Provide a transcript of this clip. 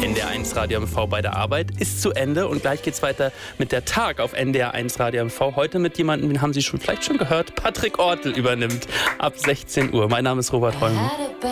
NDR1 Radio MV bei der Arbeit ist zu Ende und gleich geht's weiter mit der Tag auf NDR1 Radio MV. Heute mit jemandem, den haben Sie vielleicht schon gehört, Patrick Ortel übernimmt ab 16 Uhr. Mein Name ist Robert Holm.